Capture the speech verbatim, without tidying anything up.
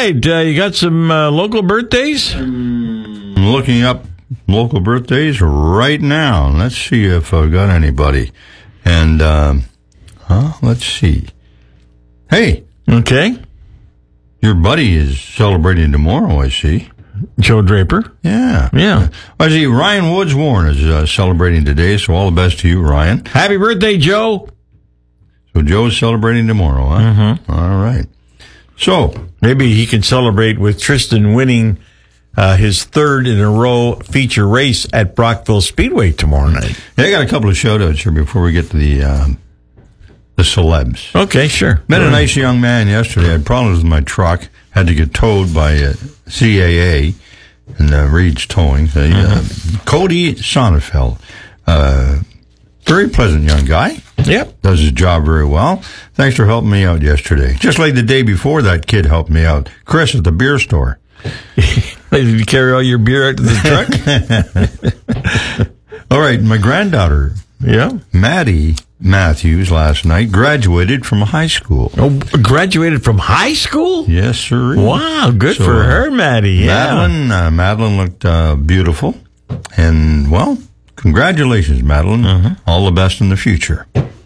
right. Uh, you got some uh, local birthdays? I'm looking up local birthdays right now. Let's see if I've got anybody. And, um, huh? Let's see. Hey. Okay. Your buddy is celebrating tomorrow, I see. Joe Draper? Yeah. Yeah. I see Ryan Woods Warren is uh, celebrating today, so all the best to you, Ryan. Happy birthday, Joe. So Joe's celebrating tomorrow, huh? Mm-hmm. All right. So. Maybe he can celebrate with Tristan winning uh, his third in a row feature race at Brockville Speedway tomorrow night. Yeah, I got a couple of shout-outs here before we get to the... Um, The celebs. Okay, sure. Met a nice young man yesterday. I had problems with my truck. Had to get towed by uh, C A A and uh, Reed's Towing. Uh, mm-hmm. uh, Cody Sonnefeld. Uh, very pleasant young guy. Yep. Does his job very well. Thanks for helping me out yesterday. Just like the day before that kid helped me out. Chris at the beer store. Did you carry all your beer out to the truck? All right. My granddaughter. Yeah. Maddie Matthews last night graduated from high school. Oh, graduated from high school? Yes, sir. Wow, good so, for her, Maddie. Yeah. Madeline, uh, Madeline looked uh, beautiful. And, well, congratulations, Madeline. Uh-huh. All the best in the future.